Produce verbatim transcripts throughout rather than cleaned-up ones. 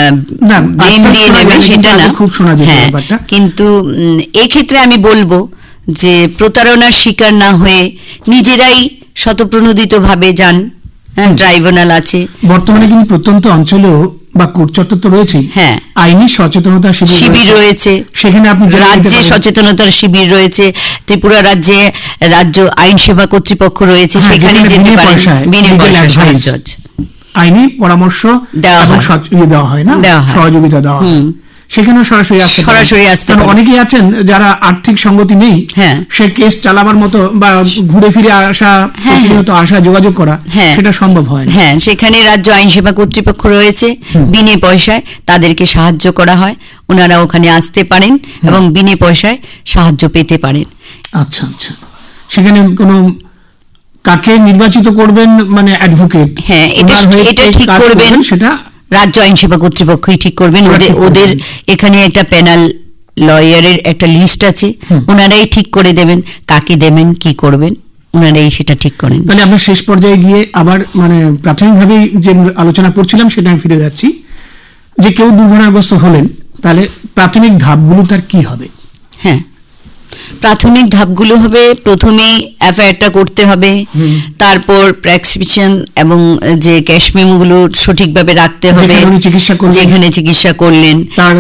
Blame দিয়ে নেবে সেটা না, খুব শোনা যায় হ্যাঁ, ব্যাপারটা। কিন্তু এই ক্ষেত্রে আমি বলবো যে প্রতারণার শিকার না হয়ে নিজেরাই শতপ্রণোদিত ভাবে যান। ট্রাইব্যুনাল আছে বর্তমানে, কিন্তু প্রত্যন্ত অঞ্চলেও বা কোর্ট চত্বর তো রয়েছেই, হ্যাঁ, আইনি সচেতনতা শিবির রয়েছে, সেখানে আপনি রাজ্যে সচেতনতার শিবির রয়েছে, ত্রিপুরা রাজ্যে রাজ্য আইন সেবা কর্তৃপক্ষ রয়েছে, সেখানে যেতে পারেন বিনা পয়সায় আইনি পরামর্শ দেওয়া হয় না, সহযোগিতা দেওয়া হয়, সেখানেও সরাসরি সরাসরি আসতে। অনেকেই আছেন যারা আর্থিক সঙ্গতি নেই, সে কেস চালাবার মতো বা ঘুরে ফিরে আসা, প্রতিনিয়ত আসা, যোগাযোগ করা, সেটা সম্ভব হয় না। হ্যাঁ, সেখানে রাজ্য আইন সেবা কর্তৃপক্ষ রয়েছে, বিনা পয়সায় তাদেরকে সাহায্য করা হয়, ওনারা ওখানে আসতে পারেন এবং বিনা পয়সায় সাহায্য পেতে পারেন। আচ্ছা আচ্ছা, সেখানে কোনো কাকে নির্বাচিত করবেন, মানে অ্যাডভোকেট, হ্যাঁ, এটা এটা ঠিক করবেন, সেটা রাজ্য আইন সেবা কর্তৃপক্ষই ঠিক করবেন। ওদের ওদের এখানে একটা প্যানেল লয়ারের একটা লিস্ট আছে, ওনারাই ঠিক করে দেবেন কাকে দেবেন, কি করবেন, ওনারাই সেটা ঠিক করেন। তাহলে আমরা শেষ পর্যায়ে গিয়ে আবার মানে প্রাথমিকভাবে যে আলোচনা করছিলাম সেটা আমি ফিরে যাচ্ছি, যে কেউ দুর্ঘটনাগ্রস্ত হলেন, তাহলে প্রাথমিক ধাপগুলো তার কি হবে? হ্যাঁ, প্রাথমিক ধাপগুলো হবে, প্রথমেই এফআইআরটা করতে হবে, তারপর প্রেসক্রিপশন এবং যে ক্যাশ মেমোগুলো সঠিকভাবে রাখতে হবে, যেখানে চিকিৎসা করলেন,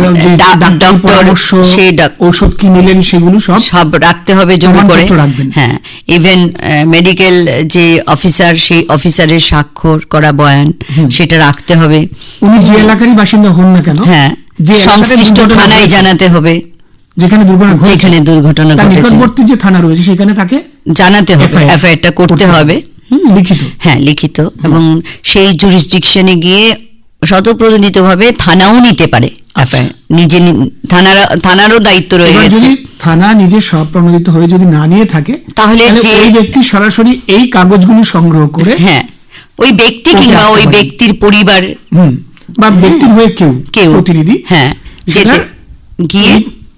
ডক্টর সেই ঔষধ কি নিলেন সেগুলো সব সব রাখতে হবে জমা করে। হ্যাঁ, ইভেন মেডিকেল যে অফিসার, সেই অফিসারের স্বাক্ষর করা বয়ান সেটা রাখতে হবে। উনি যে এলাকারই বাসিন্দা হন না কেন, হ্যাঁ, যে সংশ্লিষ্ট থানায় জানাতে হবে, যেখানে দুর্ঘটনা ঘটেছে, যেখানে দুর্ঘটনা ঘটেছে নিকটবর্তী যে থানা রয়েছে সেখানে তাকে জানাতে হবে, এফআইআরটা করতে হবে লিখিত। হ্যাঁ, লিখিত, এবং সেই জুরিসডিকশনে গিয়ে শতপ্রণোদিতভাবে থানাও নিতে পারে এফআইআর, নিজে থানার থানারও দায়িত্ব রয়ে গেছে। থানা নিজে স্বপ্রণোদিত হয়ে যদি না নিয়ে থাকে, তাহলে ওই ব্যক্তি সরাসরি এই কাগজগুলো সংগ্রহ করে, হ্যাঁ, ওই ব্যক্তি কিংবা ওই ব্যক্তির পরিবার বা ব্যক্তির হয়ে কেউ কেউ প্রতিনিধি, হ্যাঁ, যেতে গিয়ে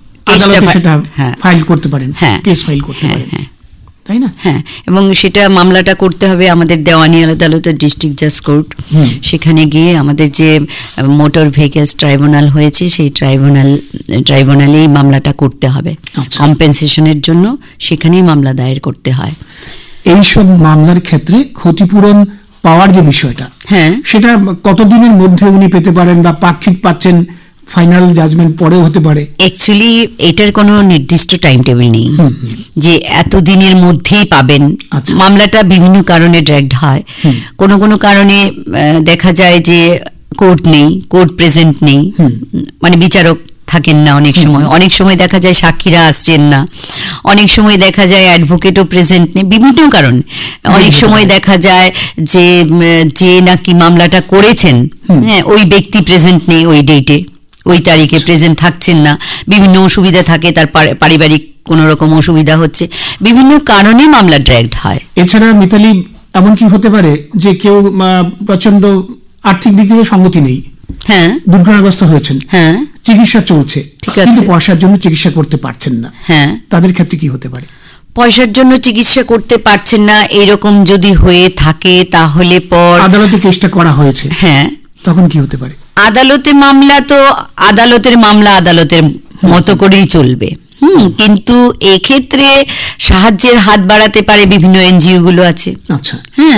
ফাইল করতে পারেন, কেস ফাইল করতে পারেন, তাই না? হ্যাঁ, এবং সেটা মামলাটা করতে হবে আমাদের দেওয়ানি আদালতের ডিস্ট্রিক্ট জাজ কোর্ট, সেখানে গিয়ে আমাদের যে মোটর ভেহিকলস ট্রাইব্যুনাল হয়েছে সেই ট্রাইব্যুনাল ট্রাইব্যুনালেই মামলাটা করতে হবে। কম্পেনসেশনের জন্য সেখানেই মামলা দায়ের করতে হয়। এইসব মামলার ক্ষেত্রে ক্ষতিপূরণ পাওয়ার যে বিষয়টা, হ্যাঁ, সেটা কতদিনের মধ্যে উনি পেতে পারেন বা পাক্ষিক পাচ্ছেন, ফাইনাল জাজমেন্ট পরেও হতে পারে? অ্যাকচুয়ালি এটার কোনো নির্দিষ্ট টাইম টেবিল নেই যে এত দিনের মধ্যেই পাবেন। মামলাটা বিভিন্ন কারণে ড্র্যাগড হয়, কোনো কোনো কারণে দেখা যায় যে কোর্ট নেই, কোর্ট প্রেজেন্ট নেই, মানে বিচারক থাকেন না অনেক সময়, অনেক সময় দেখা যায় সাক্ষীরা আসছেন না, অনেক সময় দেখা যায় অ্যাডভোকেটও প্রেজেন্ট নেই, বিভিন্ন কারণ। অনেক সময় দেখা যায় যে যে নাকি মামলাটা করেছেন, হ্যাঁ, ওই ব্যক্তি প্রেজেন্ট নেই, ওই ডেটে ওই তারিখে প্রেজেন্ট থাকছেন না, বিভিন্ন অসুবিধা থাকে, তার পারিবারিক কোন রকম অসুবিধা হচ্ছে, বিভিন্ন কারণে মামলা ড্র্যাগড হয়। এছাড়া মিতালি, এমন কি হতে পারে যে কেউ প্রচন্ড আর্থিক দিক থেকে সঙ্গতি নেই, হ্যাঁ, দুর্ঘটনাগ্রস্ত হয়েছেন, হ্যাঁ, চিকিৎসা চলছে, কিন্তু পয়সার জন্য চিকিৎসা করতে পারছেন না, হ্যাঁ, তাদের ক্ষেত্রে কি হতে পারে? পয়সার জন্য চিকিৎসা করতে পারছেন না এরকম যদি হয়ে থাকে, তাহলে পর আদালতে কেসটা করা হয়েছে, হ্যাঁ, তখন কি হতে পারে? আদালতে মামলা তো আদালতের মামলা আদালতের মতো করেই চলবে, হুম, কিন্তু এক্ষেত্রে সাহায্যের হাত বাড়াতে পারে বিভিন্ন এনজিও গুলো আছে। আচ্ছা, হ্যাঁ,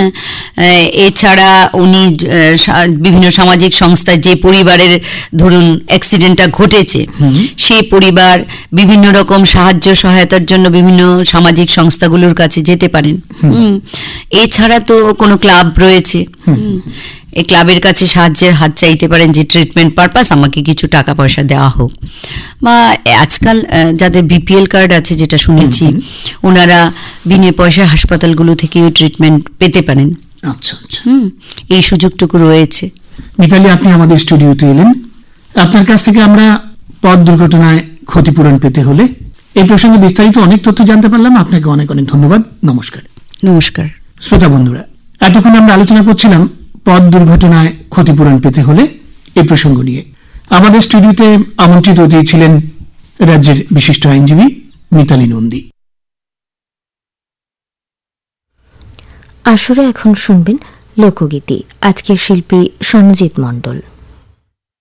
এছাড়া উনি বিভিন্ন সামাজিক সংস্থা, যে পরিবারের ধরুন অ্যাক্সিডেন্টটা ঘটেছে, সেই পরিবার বিভিন্ন রকম সাহায্য সহায়তার জন্য বিভিন্ন সামাজিক সংস্থাগুলোর কাছে যেতে পারেন। হুম, এছাড়া তো কোনো ক্লাব রয়েছে, এই ক্লাবের কাছে সাহায্যের হাত চাইতে পারেন যে ট্রিটমেন্ট পারপাস আমাকে কিছু টাকা পয়সা দেওয়া হোক, বা আজকাল যাদের বিপিএল কার্ড আছে, যেটা শুনেছি, ওনারা বিনা পয়সায় হাসপাতালগুলো থেকেও ট্রিটমেন্ট পেতে পারেন। আচ্ছা আচ্ছা, হুম, এই সুযোগটুকু রয়েছে। মিতালি, আপনি আমাদের স্টুডিওতে এলেন, আপনার কাছ থেকে আমরা পথ দুর্ঘটনায় ক্ষতিপূরণ পেতে হলে এই প্রসঙ্গে বিস্তারিত অনেক তথ্য জানতে পারলাম। আপনাকে অনেক অনেক ধন্যবাদ। নমস্কার। নমস্কার। শ্রোতা বন্ধুরা, এতক্ষণ আমরা আলোচনা করছিলাম পথ দুর্ঘটনায় ক্ষতিপূরণ পেতে হলে এই প্রসঙ্গ নিয়ে। আমাদের স্টুডিওতে আমন্ত্রিত অতিথি ছিলেন রাজ্যের বিশিষ্ট আইনজীবী মিতালি নন্দী। আসরে এখন শুনবেন লোকগীতি। আজকের শিল্পী সনজিৎ মণ্ডল।